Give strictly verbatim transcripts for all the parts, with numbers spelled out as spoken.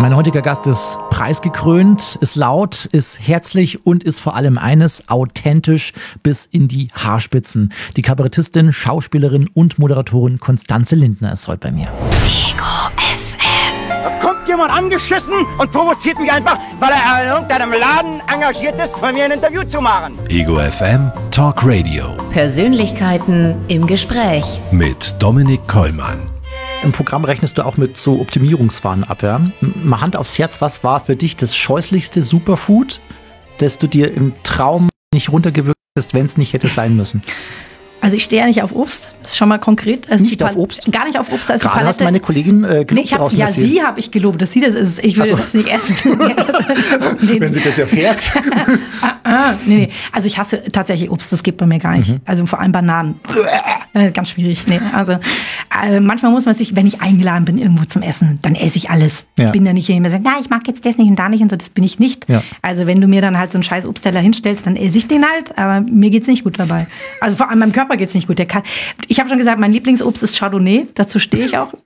Mein heutiger Gast ist preisgekrönt, ist laut, ist herzlich und ist vor allem eines, authentisch bis in die Haarspitzen. Die Kabarettistin, Schauspielerin und Moderatorin Constanze Lindner ist heute bei mir. Ego F M. Da kommt jemand angeschissen und provoziert mich einfach, weil er in irgendeinem Laden engagiert ist, bei mir ein Interview zu machen. Ego F M Talk Radio. Persönlichkeiten im Gespräch. Mit Dominik Kollmann. Im Programm rechnest du auch mit so Optimierungswahn ab, ja? Mal Hand aufs Herz, was war für dich das scheußlichste Superfood, das du dir im Traum nicht runtergewürgt hast, wenn es nicht hätte sein müssen? Also ich stehe ja nicht auf Obst, das ist schon mal konkret. Also nicht auf Obst? Gar nicht auf Obst, da ist Gerade die Palette. hast meine Kollegin äh, gelobt nee, ich draußen. Ja, sie habe ich gelobt, dass sie das ist. Ich würde so. das nicht essen. nee. Wenn sie das erfährt. ah, ah, nee, nee. Also ich hasse tatsächlich Obst, das geht bei mir gar nicht. Mhm. Also vor allem Bananen. Äh, ganz schwierig. Nee, also äh, manchmal muss man sich, wenn ich eingeladen bin irgendwo zum Essen, dann esse ich alles. Ja. Ich bin ja nicht jemand, der sagt, na, ich mag jetzt das nicht und da nicht und so, das bin ich nicht. Ja. Also wenn du mir dann halt so einen scheiß Obstteller hinstellst, dann esse ich den halt, aber mir geht's nicht gut dabei. Also vor allem meinem Körper geht's nicht gut. Der kann, ich habe schon gesagt, mein Lieblingsobst ist Chardonnay, dazu stehe ich auch.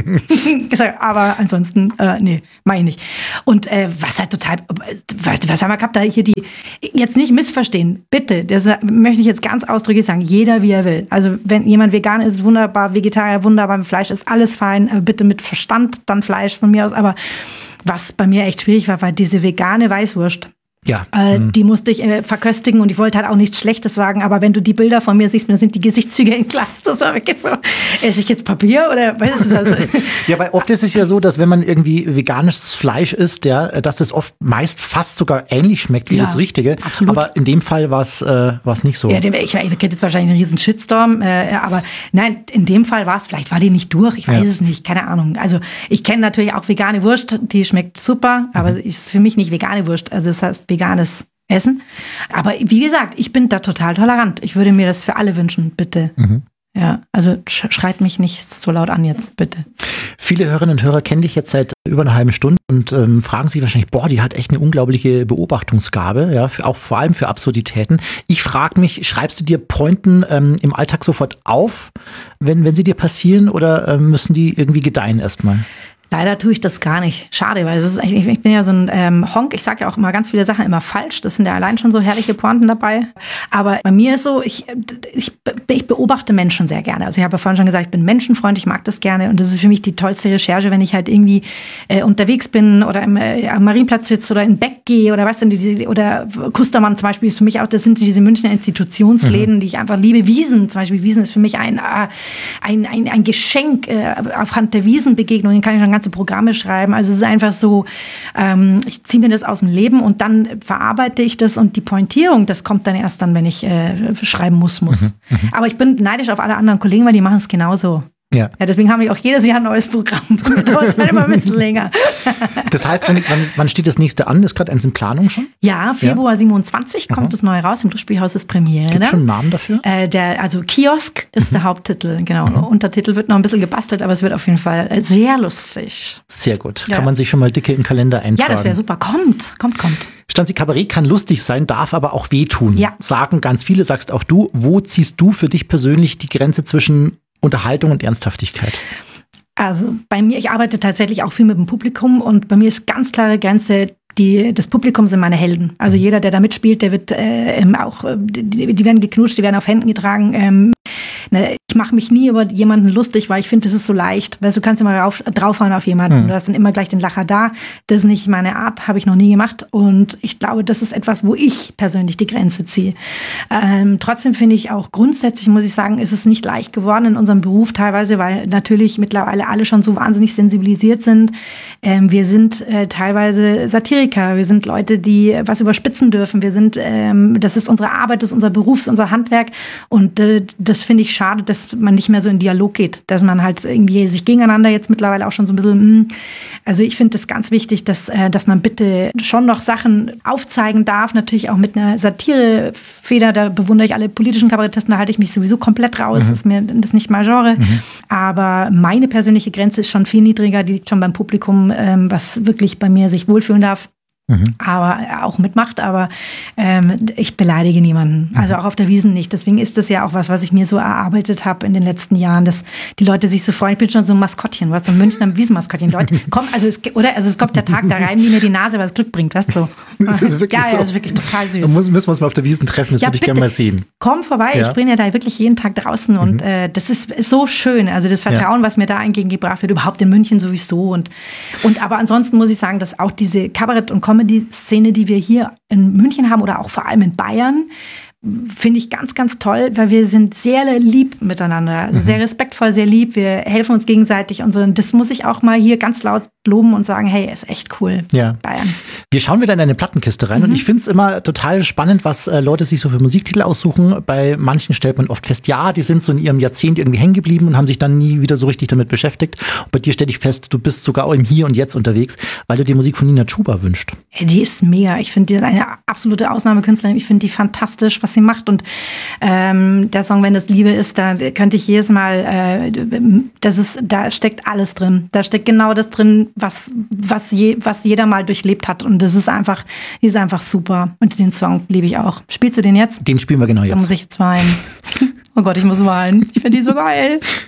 Aber ansonsten, äh, nee, mache ich nicht. Und äh, was halt total, was, was haben wir gehabt, da hier die, jetzt nicht missverstehen, bitte, das möchte ich jetzt ganz ausdrücklich sagen, jeder wie er will. Also wenn jemand vegan ist, wunderbar, Vegetarier, wunderbar, mit Fleisch ist alles fein, aber bitte mit Verstand, dann Fleisch von mir aus. Aber was bei mir echt schwierig war, war diese vegane Weißwurst. Ja. Äh, die musste ich äh, verköstigen und ich wollte halt auch nichts Schlechtes sagen, aber wenn du die Bilder von mir siehst, dann sind die Gesichtszüge in Glas. Das war wirklich so, esse ich jetzt Papier oder weißt du das? Ja, weil oft ist es ja so, dass wenn man irgendwie veganes Fleisch isst, ja, dass das oft meist fast sogar ähnlich schmeckt wie ja, das Richtige. Absolut. Aber in dem Fall war es äh, nicht so. Ja, ich, ich kriege jetzt wahrscheinlich einen riesen Shitstorm, äh, aber nein, in dem Fall war es, vielleicht war die nicht durch, ich weiß ja. es nicht, keine Ahnung. Also ich kenne natürlich auch vegane Wurst, die schmeckt super, aber mhm. ist für mich nicht vegane Wurst, also das heißt veganes Essen. Aber wie gesagt, ich bin da total tolerant. Ich würde mir das für alle wünschen, bitte. Mhm. Ja, also schreit mich nicht so laut an jetzt, bitte. Viele Hörerinnen und Hörer kennen dich jetzt seit über einer halben Stunde und ähm, fragen sich wahrscheinlich, boah, die hat echt eine unglaubliche Beobachtungsgabe, ja, für, auch vor allem für Absurditäten. Ich frage mich, schreibst du dir Pointen ähm, im Alltag sofort auf, wenn, wenn sie dir passieren, oder ähm, müssen die irgendwie gedeihen erstmal? Leider tue ich das gar nicht. Schade, weil es ist eigentlich, ich bin ja so ein ähm, Honk. Ich sage ja auch immer ganz viele Sachen immer falsch. Das sind ja allein schon so herrliche Pointen dabei. Aber bei mir ist so, ich, ich, ich beobachte Menschen sehr gerne. Also ich habe ja vorhin schon gesagt, ich bin menschenfreundlich, ich mag das gerne. Und das ist für mich die tollste Recherche, wenn ich halt irgendwie äh, unterwegs bin oder im, äh, am Marienplatz sitze oder in Beck gehe oder was denn diese, oder Kustermann zum Beispiel ist für mich auch, das sind diese Münchner Institutionsläden, mhm. die ich einfach liebe. Wiesen zum Beispiel, Wiesen ist für mich ein, ein, ein, ein Geschenk äh, aufhand der Wiesenbegegnungen, kann ich schon ganz Programme schreiben. Also es ist einfach so, ähm, ich ziehe mir das aus dem Leben und dann verarbeite ich das und die Pointierung, das kommt dann erst dann, wenn ich äh, schreiben muss, muss. Mhm, mh. Aber ich bin neidisch auf alle anderen Kollegen, weil die machen es genauso. Ja. Ja, deswegen haben wir auch jedes Jahr ein neues Programm. Das dauert halt immer ein bisschen länger. Das heißt, wann, wann, wann steht das nächste an? Ist gerade eins in Planung schon? Ja, Februar ja. siebenundzwanzig kommt Aha. das neue raus. Im Lustspielhaus ist Premiere. Gibt es schon einen Namen dafür? Äh, der, also Kiosk ist mhm. der Haupttitel, genau. Mhm. Untertitel wird noch ein bisschen gebastelt, aber es wird auf jeden Fall sehr lustig. Sehr gut. Ja. Kann man sich schon mal dicke im Kalender eintragen. Ja, das wäre super. Kommt, kommt, kommt. Stanzi, Kabarett kann lustig sein, darf aber auch wehtun. Ja. Sagen ganz viele, sagst auch du. Wo ziehst du für dich persönlich die Grenze zwischen Unterhaltung und Ernsthaftigkeit? Also bei mir, ich arbeite tatsächlich auch viel mit dem Publikum und bei mir ist ganz klare Grenze, die, das Publikum sind meine Helden. Also jeder, der da mitspielt, der wird äh, auch, die, die werden geknutscht, die werden auf Händen getragen. Ähm, ne, ich mache mich nie über jemanden lustig, weil ich finde, das ist so leicht. Weißt du, kannst immer rauf, draufhauen auf jemanden. Mhm. Du hast dann immer gleich den Lacher da. Das ist nicht meine Art, habe ich noch nie gemacht. Und ich glaube, das ist etwas, wo ich persönlich die Grenze ziehe. Ähm, trotzdem finde ich auch grundsätzlich, muss ich sagen, ist es nicht leicht geworden in unserem Beruf teilweise, weil natürlich mittlerweile alle schon so wahnsinnig sensibilisiert sind. Ähm, wir sind äh, teilweise Satiriker, wir sind Leute, die was überspitzen dürfen. Wir sind, ähm, das ist unsere Arbeit, das ist unser Beruf, das ist unser Handwerk. Und äh, das finde ich schade, dass man nicht mehr so in Dialog geht, dass man halt irgendwie sich gegeneinander jetzt mittlerweile auch schon so ein bisschen, mh. Also ich finde das ganz wichtig, dass, äh, dass man bitte schon noch Sachen aufzeigen darf, natürlich auch mit einer Satirefeder, da bewundere ich alle politischen Kabarettisten, da halte ich mich sowieso komplett raus, mhm. das ist mir das ist nicht mein Genre. Mhm. Aber meine persönliche Grenze ist schon viel niedriger, die liegt schon beim Publikum, ähm, was wirklich bei mir sich wohlfühlen darf. Mhm. aber auch mitmacht, aber ähm, ich beleidige niemanden, also auch auf der Wiesn nicht. Deswegen ist das ja auch was, was ich mir so erarbeitet habe in den letzten Jahren, dass die Leute sich so freuen. Ich bin schon so ein Maskottchen, was in München am Wiesenmaskottchen. Leute, komm, also es, oder also es kommt der Tag, da reiben die mir die Nase, was Glück bringt, weißt du? So. Das ist wirklich ja, so. ja, das ist wirklich total süß. Da müssen wir uns mal auf der Wiesn treffen, das ja, würde ich gerne mal sehen. Komm vorbei, ja. Ich bin ja da wirklich jeden Tag draußen und mhm. äh, das ist so schön. Also das Vertrauen, ja. was mir da entgegengebracht wird, überhaupt in München sowieso. Und, und aber ansonsten muss ich sagen, dass auch diese Kabarett- und Comedy-Szene, die wir hier in München haben oder auch vor allem in Bayern, finde ich ganz, ganz toll, weil wir sind sehr lieb miteinander, also sehr respektvoll, sehr lieb, wir helfen uns gegenseitig und so. Und das muss ich auch mal hier ganz laut loben und sagen, hey, ist echt cool, ja. Bayern. Wir schauen wieder in eine Plattenkiste rein mhm. und ich finde es immer total spannend, was äh, Leute sich so für Musiktitel aussuchen. Bei manchen stellt man oft fest, ja, die sind so in ihrem Jahrzehnt irgendwie hängen geblieben und haben sich dann nie wieder so richtig damit beschäftigt. Und bei dir stelle ich fest, du bist sogar auch im Hier und Jetzt unterwegs, weil du dir Musik von Nina Chuba wünscht. Die ist mega. Ich finde, die ist eine absolute Ausnahmekünstlerin. Ich finde die fantastisch, was sie macht. Und ähm, der Song Wenn es Liebe ist, da könnte ich jedes Mal, äh, das ist, da steckt alles drin. Da steckt genau das drin, was, was, je, was jeder mal durchlebt hat. Und das ist einfach, die ist einfach super. Und den Song liebe ich auch. Spielst du den jetzt? Den spielen wir genau jetzt. Da muss ich jetzt weinen. Oh Gott, ich muss weinen. Ich finde die so geil.